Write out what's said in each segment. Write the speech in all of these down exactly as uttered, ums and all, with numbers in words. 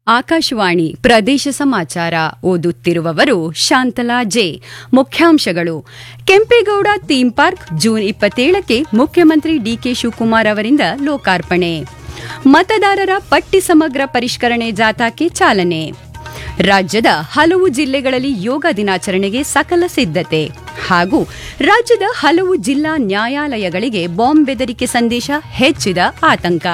ಆಕಾಶವಾಣಿ ಪ್ರದೇಶ ಸಮಾಚಾರ ಓದುತ್ತಿರುವವರು ಶಾಂತಲಾ ಜೆ. ಮುಖ್ಯಾಂಶಗಳು. ಕೆಂಪೇಗೌಡ ಥೀಮ್ ಪಾರ್ಕ್ ಜೂನ್ ಇಪ್ಪತ್ತೇಳಕ್ಕೆ ಮುಖ್ಯಮಂತ್ರಿ ಡಿಕೆ ಶಿವಕುಮಾರ್ ಅವರಿಂದ ಲೋಕಾರ್ಪಣೆ. ಮತದಾರರ ಪಟ್ಟಿ ಸಮಗ್ರ ಪರಿಷ್ಕರಣೆ ಜಾಥಾಕ್ಕೆ ಚಾಲನೆ. ರಾಜ್ಯದ ಹಲವು ಜಿಲ್ಲೆಗಳಲ್ಲಿ ಯೋಗ ದಿನಾಚರಣೆಗೆ ಸಕಲ ಸಿದ್ಧತೆ ಹಾಗೂ ರಾಜ್ಯದ ಹಲವು ಜಿಲ್ಲಾ ನ್ಯಾಯಾಲಯಗಳಿಗೆ ಬಾಂಬ್ ಬೆದರಿಕೆ ಸಂದೇಶ, ಹೆಚ್ಚಿದ ಆತಂಕ.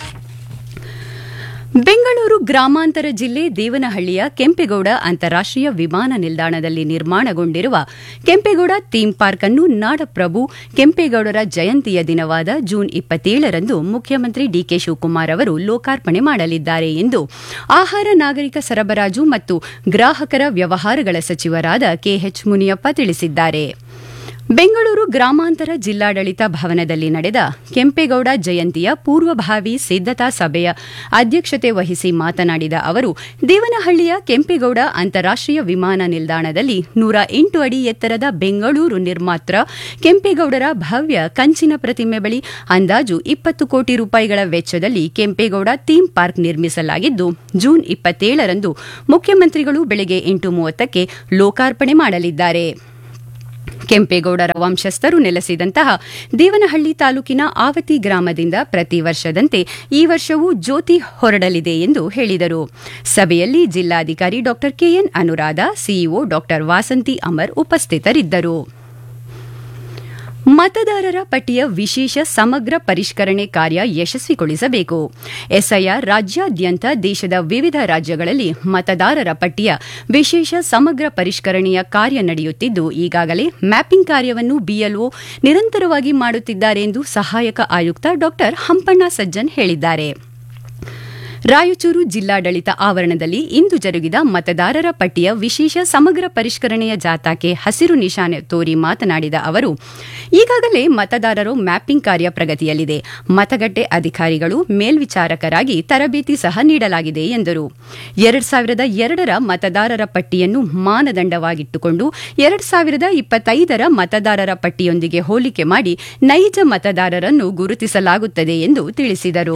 ಬೆಂಗಳೂರು ಗ್ರಾಮಾಂತರ ಜಿಲ್ಲೆ ದೇವನಹಳ್ಳಿಯ ಕೆಂಪೇಗೌಡ ಅಂತಾರಾಷ್ಟೀಯ ವಿಮಾನ ನಿಲ್ದಾಣದಲ್ಲಿ ನಿರ್ಮಾಣಗೊಂಡಿರುವ ಕೆಂಪೇಗೌಡ ಥೀಮ್ ಪಾರ್ಕ್ ಅನ್ನು ನಾಡಪ್ರಭು ಕೆಂಪೇಗೌಡರ ಜಯಂತಿಯ ದಿನವಾದ ಜೂನ್ ಇಪ್ಪತ್ತೇಳರಂದು ಮುಖ್ಯಮಂತ್ರಿ ಡಿಕೆ ಶಿವಕುಮಾರ್ ಅವರು ಲೋಕಾರ್ಪಣೆ ಮಾಡಲಿದ್ದಾರೆ ಎಂದು ಆಹಾರ, ನಾಗರಿಕ ಸರಬರಾಜು ಮತ್ತು ಗ್ರಾಹಕರ ವ್ಯವಹಾರಗಳ ಸಚಿವರಾದ ಕೆಎಚ್ ಮುನಿಯಪ್ಪ ತಿಳಿಸಿದ್ದಾರೆ. ಬೆಂಗಳೂರು ಗ್ರಾಮಾಂತರ ಜಿಲ್ಲಾಡಳಿತ ಭವನದಲ್ಲಿ ನಡೆದ ಕೆಂಪೇಗೌಡ ಜಯಂತಿಯ ಪೂರ್ವಭಾವಿ ಸಿದ್ದತಾ ಸಭೆಯ ಅಧ್ಯಕ್ಷತೆ ವಹಿಸಿ ಮಾತನಾಡಿದ ಅವರು, ದೇವನಹಳ್ಳಿಯ ಕೆಂಪೇಗೌಡ ಅಂತಾರಾಷ್ಟೀಯ ವಿಮಾನ ನಿಲ್ದಾಣದಲ್ಲಿ ನೂರ ಎಂಟು ಅಡಿ ಎತ್ತರದ ಬೆಂಗಳೂರು ನಿರ್ಮಾತೃ ಕೆಂಪೇಗೌಡರ ಭವ್ಯ ಕಂಚಿನ ಪ್ರತಿಮೆ ಬಳಿ ಅಂದಾಜು ಇಪ್ಪತ್ತು ಕೋಟಿ ರೂಪಾಯಿಗಳ ವೆಚ್ಚದಲ್ಲಿ ಕೆಂಪೇಗೌಡ ಥೀಮ್ ಪಾರ್ಕ್ ನಿರ್ಮಿಸಲಾಗಿದ್ದು, ಜೂನ್ ಇಪ್ಪತ್ತೇಳರಂದು ಮುಖ್ಯಮಂತ್ರಿಗಳು ಬೆಳಗ್ಗೆ ಎಂಟು ಮೂವತ್ತಕ್ಕೆ ಲೋಕಾರ್ಪಣೆ ಮಾಡಲಿದ್ದಾರೆ. ಕೆಂಪೇಗೌಡರ ವಂಶಸ್ಥರು ನೆಲೆಸಿದಂತಹ ದೇವನಹಳ್ಳಿ ತಾಲೂಕಿನ ಆವತಿ ಗ್ರಾಮದಿಂದ ಪ್ರತಿ ವರ್ಷದಂತೆ ಈ ವರ್ಷವೂ ಜ್ಯೋತಿ ಹೊರಡಲಿದೆ ಎಂದು ಹೇಳಿದರು. ಸಭೆಯಲ್ಲಿ ಜಿಲ್ಲಾಧಿಕಾರಿ ಡಾ ಕೆಎನ್ ಅನುರಾಧ, ಸಿಇಒ ಡಾ ವಾಸಂತಿ ಅಮರ್ ಉಪಸ್ಥಿತರಿದ್ದರು. ಮತದಾರರ ಪಟ್ಟಿಯ ವಿಶೇಷ ಸಮಗ್ರ ಪರಿಷ್ಕರಣೆ ಕಾರ್ಯ ಯಶಸ್ವಿಗೊಳಿಸಬೇಕು. ಎಸ್ಐಆರ್ ರಾಜ್ಯಾದ್ಯಂತ ದೇಶದ ವಿವಿಧ ರಾಜ್ಯಗಳಲ್ಲಿ ಮತದಾರರ ಪಟ್ಟಿಯ ವಿಶೇಷ ಸಮಗ್ರ ಪರಿಷ್ಕರಣೆಯ ಕಾರ್ಯ ನಡೆಯುತ್ತಿದ್ದು, ಈಗಾಗಲೇ ಮ್ಯಾಪಿಂಗ್ ಕಾರ್ಯವನ್ನು ಬಿಎಲ್ಒ ನಿರಂತರವಾಗಿ ಮಾಡುತ್ತಿದ್ದಾರೆ ಎಂದು ಸಹಾಯಕ ಆಯುಕ್ತ ಡಾ ಹಂಪಣ್ಣ ಸಜ್ಜನ್ ಹೇಳಿದ್ದಾರೆ. ರಾಯಚೂರು ಜಿಲ್ಲಾಡಳಿತ ಆವರಣದಲ್ಲಿ ಇಂದು ಜರುಗಿದ ಮತದಾರರ ಪಟ್ಟಿಯ ವಿಶೇಷ ಸಮಗ್ರ ಪರಿಷ್ಕರಣೆಯ ಜಾಥಾಕ್ಕೆ ಹಸಿರು ನಿಶಾನೆ ತೋರಿ ಮಾತನಾಡಿದ ಅವರು, ಈಗಾಗಲೇ ಮತದಾರರು ಮ್ಯಾಪಿಂಗ್ ಕಾರ್ಯ ಪ್ರಗತಿಯಲ್ಲಿದೆ. ಮತಗಟ್ಟೆ ಅಧಿಕಾರಿಗಳು ಮೇಲ್ವಿಚಾರಕರಾಗಿ ತರಬೇತಿ ಸಹ ನೀಡಲಾಗಿದೆ ಎಂದರು. ಎರಡ್ ಸಾವಿರದ ಎರಡರ ಮತದಾರರ ಪಟ್ಟಿಯನ್ನು ಮಾನದಂಡವಾಗಿಟ್ಟುಕೊಂಡು ಎರಡ್ ಸಾವಿರದ ಇಪ್ಪತ್ತೈದರ ಮತದಾರರ ಪಟ್ಟಿಯೊಂದಿಗೆ ಹೋಲಿಕೆ ಮಾಡಿ ನೈಜ ಮತದಾರರನ್ನು ಗುರುತಿಸಲಾಗುತ್ತದೆ ಎಂದು ತಿಳಿಸಿದರು.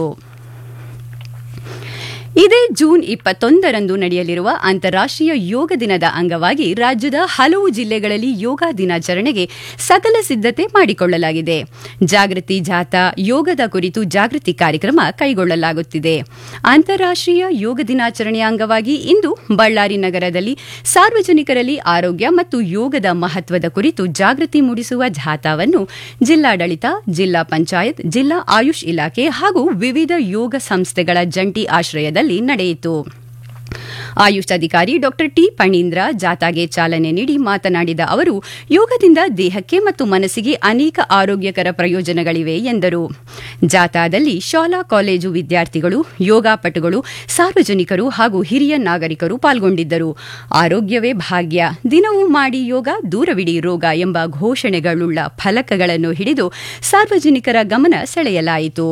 ಇದೇ ಜೂನ್ ಇಪ್ಪತ್ತೊಂದರಂದು ನಡೆಯಲಿರುವ ಅಂತಾರಾಷ್ಟೀಯ ಯೋಗ ದಿನದ ಅಂಗವಾಗಿ ರಾಜ್ಯದ ಹಲವು ಜಿಲ್ಲೆಗಳಲ್ಲಿ ಯೋಗ ದಿನಾಚರಣೆಗೆ ಸಕಲ ಸಿದ್ಧತೆ ಮಾಡಿಕೊಳ್ಳಲಾಗಿದೆ. ಜಾಗೃತಿ ಜಾಥಾ, ಯೋಗದ ಕುರಿತು ಜಾಗೃತಿ ಕಾರ್ಯಕ್ರಮ ಕೈಗೊಳ್ಳಲಾಗುತ್ತಿದೆ. ಅಂತಾರಾಷ್ಟೀಯ ಯೋಗ ದಿನಾಚರಣೆಯ ಅಂಗವಾಗಿ ಇಂದು ಬಳ್ಳಾರಿ ನಗರದಲ್ಲಿ ಸಾರ್ವಜನಿಕರಲ್ಲಿ ಆರೋಗ್ಯ ಮತ್ತು ಯೋಗದ ಮಹತ್ವದ ಕುರಿತು ಜಾಗೃತಿ ಮೂಡಿಸುವ ಜಾಥಾವನ್ನು ಜಿಲ್ಲಾಡಳಿತ, ಜಿಲ್ಲಾ ಪಂಚಾಯತ್, ಜಿಲ್ಲಾ ಆಯುಷ್ ಇಲಾಖೆ ಹಾಗೂ ವಿವಿಧ ಯೋಗ ಸಂಸ್ಥೆಗಳ ಜಂಟಿ ಆಶ್ರಯದಲ್ಲಿ ನಡೆಯಿತು. ಆಯುಷ್ ಅಧಿಕಾರಿ ಡಾ ಟಿ ಫಣೀಂದ್ರ ಜಾಥಾಗೆ ಚಾಲನೆ ನೀಡಿ ಮಾತನಾಡಿದ ಅವರು, ಯೋಗದಿಂದ ದೇಹಕ್ಕೆ ಮತ್ತು ಮನಸ್ಸಿಗೆ ಅನೇಕ ಆರೋಗ್ಯಕರ ಪ್ರಯೋಜನಗಳಿವೆ ಎಂದರು. ಜಾಥಾದಲ್ಲಿ ಶಾಲಾ ಕಾಲೇಜು ವಿದ್ಯಾರ್ಥಿಗಳು, ಯೋಗಾಪಟುಗಳು, ಸಾರ್ವಜನಿಕರು ಹಾಗೂ ಹಿರಿಯ ನಾಗರಿಕರು ಪಾಲ್ಗೊಂಡಿದ್ದರು. ಆರೋಗ್ಯವೇ ಭಾಗ್ಯ, ದಿನವೂ ಮಾಡಿ ಯೋಗ, ದೂರವಿಡಿ ರೋಗ ಎಂಬ ಘೋಷಣೆಗಳುಳ್ಳ ಫಲಕಗಳನ್ನು ಹಿಡಿದು ಸಾರ್ವಜನಿಕರ ಗಮನ ಸೆಳೆಯಲಾಯಿತು.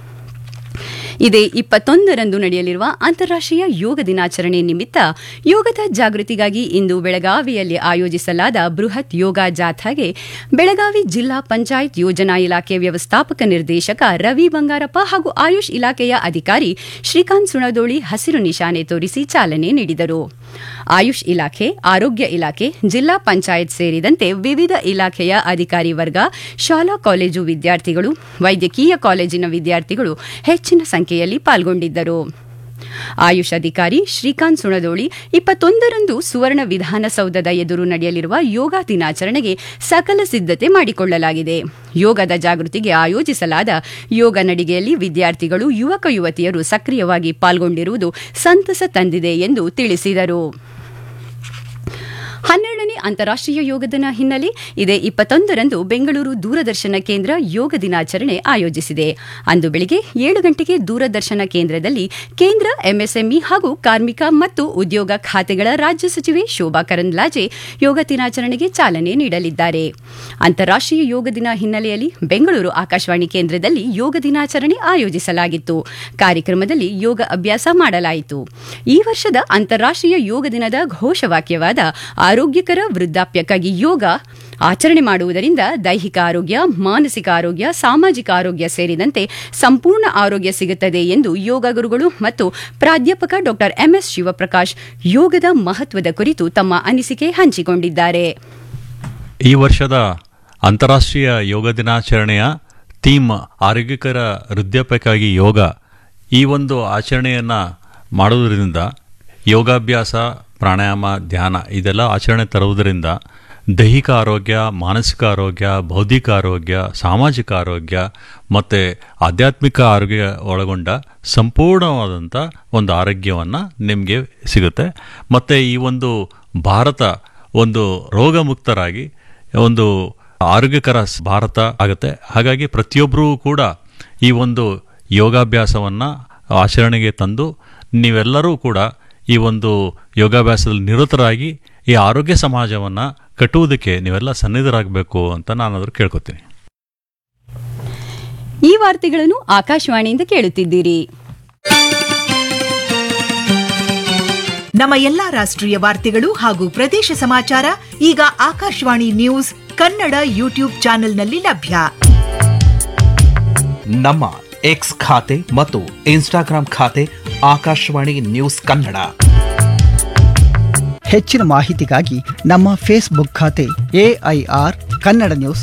ಇದೇ ಇಪ್ಪತ್ತೊಂದರಂದು ನಡೆಯಲಿರುವ ಅಂತಾರಾಷ್ಟೀಯ ಯೋಗ ದಿನಾಚರಣೆ ನಿಮಿತ್ತ ಯೋಗದ ಜಾಗೃತಿಗಾಗಿ ಇಂದು ಬೆಳಗಾವಿಯಲ್ಲಿ ಆಯೋಜಿಸಲಾದ ಬೃಹತ್ ಯೋಗ ಜಾಥಾಗೆ ಬೆಳಗಾವಿ ಜಿಲ್ಲಾ ಪಂಚಾಯತ್ ಯೋಜನಾ ಇಲಾಖೆ ವ್ಯವಸ್ಥಾಪಕ ನಿರ್ದೇಶಕ ರವಿ ಬಂಗಾರಪ್ಪ ಹಾಗೂ ಆಯುಷ್ ಇಲಾಖೆಯ ಅಧಿಕಾರಿ ಶ್ರೀಕಾಂತ್ ಸುಣದೋಳಿ ಹಸಿರು ನಿಶಾನೆ ತೋರಿಸಿ ಚಾಲನೆ ನೀಡಿದರು. ಆಯುಷ್ ಇಲಾಖೆ, ಆರೋಗ್ಯ ಇಲಾಖೆ, ಜಿಲ್ಲಾ ಪಂಚಾಯತ್ ಸೇರಿದಂತೆ ವಿವಿಧ ಇಲಾಖೆಯ ಅಧಿಕಾರಿ ವರ್ಗ, ಶಾಲಾ ಕಾಲೇಜು ವಿದ್ಯಾರ್ಥಿಗಳು, ವೈದ್ಯಕೀಯ ಕಾಲೇಜಿನ ವಿದ್ಯಾರ್ಥಿಗಳು ಹೆಚ್ಚಿನ ಸಂಖ್ಯೆಯಲ್ಲಿ ಪಾಲ್ಗೊಂಡಿದ್ದರು. ಆಯುಷ್ ಅಧಿಕಾರಿ ಶ್ರೀಕಾಂತ್ ಸುಣದೋಳಿ ಇಪ್ಪತ್ತೊಂದರಂದು ಸುವರ್ಣ ವಿಧಾನಸೌಧದ ಎದುರು ನಡೆಯಲಿರುವ ಯೋಗ ದಿನಾಚರಣೆಗೆ ಸಕಲ ಸಿದ್ಧತೆ ಮಾಡಿಕೊಳ್ಳಲಾಗಿದೆ. ಯೋಗದ ಜಾಗೃತಿಗೆ ಆಯೋಜಿಸಲಾದ ಯೋಗ ನಡಿಗೆಯಲ್ಲಿ ವಿದ್ಯಾರ್ಥಿಗಳು, ಯುವಕ ಯುವತಿಯರು ಸಕ್ರಿಯವಾಗಿ ಪಾಲ್ಗೊಂಡಿರುವುದು ಸಂತಸ ತಂದಿದೆ ಎಂದು ತಿಳಿಸಿದರು. ಹನ್ನೆರಡನೇ ಅಂತಾರಾಷ್ಟೀಯ ಯೋಗ ದಿನ ಹಿನ್ನೆಲೆ ಇದೇ ಇಪ್ಪತ್ತೊಂದರಂದು ಬೆಂಗಳೂರು ದೂರದರ್ಶನ ಕೇಂದ್ರ ಯೋಗ ದಿನಾಚರಣೆ ಆಯೋಜಿಸಿದೆ. ಅಂದು ಬೆಳಗ್ಗೆ ಏಳು ಗಂಟೆಗೆ ದೂರದರ್ಶನ ಕೇಂದ್ರದಲ್ಲಿ ಕೇಂದ್ರ ಎಂಎಸ್ಎಂಇ ಹಾಗೂ ಕಾರ್ಮಿಕ ಮತ್ತು ಉದ್ಯೋಗ ಖಾತೆಗಳ ರಾಜ್ಯ ಸಚಿವೆ ಶೋಭಾ ಕರಂದ್ಲಾಜೆ ಯೋಗ ದಿನಾಚರಣೆಗೆ ಚಾಲನೆ ನೀಡಲಿದ್ದಾರೆ. ಅಂತಾರಾಷ್ಟೀಯ ಯೋಗ ದಿನ ಹಿನ್ನೆಲೆಯಲ್ಲಿ ಬೆಂಗಳೂರು ಆಕಾಶವಾಣಿ ಕೇಂದ್ರದಲ್ಲಿ ಯೋಗ ದಿನಾಚರಣೆ ಆಯೋಜಿಸಲಾಗಿತ್ತು. ಕಾರ್ಯಕ್ರಮದಲ್ಲಿ ಯೋಗ ಅಭ್ಯಾಸ ಮಾಡಲಾಯಿತು. ಈ ವರ್ಷದ ಅಂತಾರಾಷ್ಟೀಯ ಯೋಗ ದಿನದ ಘೋಷವಾಕ್ಯವಾದ ಆರೋಗ್ಯಕರ ವೃದ್ಧಾಪ್ಯಕ್ಕಾಗಿ ಯೋಗ ಆಚರಣೆ ಮಾಡುವುದರಿಂದ ದೈಹಿಕ ಆರೋಗ್ಯ, ಮಾನಸಿಕ ಆರೋಗ್ಯ, ಸಾಮಾಜಿಕ ಆರೋಗ್ಯ ಸೇರಿದಂತೆ ಸಂಪೂರ್ಣ ಆರೋಗ್ಯ ಸಿಗುತ್ತದೆ ಎಂದು ಯೋಗ ಗುರುಗಳು ಮತ್ತು ಪ್ರಾಧ್ಯಾಪಕ ಡಾ ಎಂಎಸ್ ಶಿವಪ್ರಕಾಶ್ ಯೋಗದ ಮಹತ್ವದ ಕುರಿತು ತಮ್ಮ ಅನಿಸಿಕೆ ಹಂಚಿಕೊಂಡಿದ್ದಾರೆ. ಈ ವರ್ಷದ ಅಂತಾರಾಷ್ಟ್ರೀಯ ಯೋಗ ದಿನಾಚರಣೆಯ ಥೀಮ್ ಆರೋಗ್ಯಕರ ವೃದ್ಧಾಪ್ಯಕ್ಕಾಗಿ ಯೋಗ. ಈ ಒಂದು ಆಚರಣೆಯನ್ನು ಮಾಡುವುದರಿಂದ ಯೋಗಾಭ್ಯಾಸ, ಪ್ರಾಣಾಯಾಮ, ಧ್ಯಾನ ಇದೆಲ್ಲ ಆಚರಣೆ ತರುವುದರಿಂದ ದೈಹಿಕ ಆರೋಗ್ಯ, ಮಾನಸಿಕ ಆರೋಗ್ಯ, ಬೌದ್ಧಿಕ ಆರೋಗ್ಯ, ಸಾಮಾಜಿಕ ಆರೋಗ್ಯ ಮತ್ತು ಆಧ್ಯಾತ್ಮಿಕ ಆರೋಗ್ಯ ಒಳಗೊಂಡ ಸಂಪೂರ್ಣವಾದಂಥ ಒಂದು ಆರೋಗ್ಯವನ್ನು ನಿಮಗೆ ಸಿಗುತ್ತೆ. ಮತ್ತು ಈ ಒಂದು ಭಾರತ ಒಂದು ರೋಗಮುಕ್ತರಾಗಿ ಒಂದು ಆರೋಗ್ಯಕರ ಭಾರತ ಆಗುತ್ತೆ. ಹಾಗಾಗಿ ಪ್ರತಿಯೊಬ್ಬರೂ ಕೂಡ ಈ ಒಂದು ಯೋಗಾಭ್ಯಾಸವನ್ನು ಆಚರಣೆಗೆ ತಂದು ನೀವೆಲ್ಲರೂ ಕೂಡ ಈ ಒಂದು ಯೋಗಾಭ್ಯಾಸದಲ್ಲಿ ನಿರತರಾಗಿ ಈ ಆರೋಗ್ಯ ಸಮಾಜವನ್ನು ಕಟ್ಟುವುದಕ್ಕೆ ನೀವೆಲ್ಲ ಸನ್ನಿಧರಾಗಬೇಕು ಅಂತ ನಾನಾದರೂ ಕೇಳ್ಕೊತೀನಿ. ಈ ವಾರ್ತೆಗಳನ್ನು ಆಕಾಶವಾಣಿಯಿಂದ ಕೇಳುತ್ತಿದ್ದೀರಿ. ನಮ್ಮ ಎಲ್ಲಾ ರಾಷ್ಟ್ರೀಯ ವಾರ್ತೆಗಳು ಹಾಗೂ ಪ್ರದೇಶ ಸಮಾಚಾರ ಈಗ ಆಕಾಶವಾಣಿ ನ್ಯೂಸ್ ಕನ್ನಡ ಯೂಟ್ಯೂಬ್ ಚಾನೆಲ್ನಲ್ಲಿ ಲಭ್ಯ. ನಮ್ಮ ಎಕ್ಸ್ ಖಾತೆ ಮತ್ತು ಇನ್ಸ್ಟಾಗ್ರಾಂ ಖಾತೆ ಆಕಾಶವಾಣಿ ನ್ಯೂಸ್ ಕನ್ನಡ. ಹೆಚ್ಚಿನ ಮಾಹಿತಿಗಾಗಿ ನಮ್ಮ ಫೇಸ್ಬುಕ್ ಖಾತೆ ಎಐಆರ್ ಕನ್ನಡ ನ್ಯೂಸ್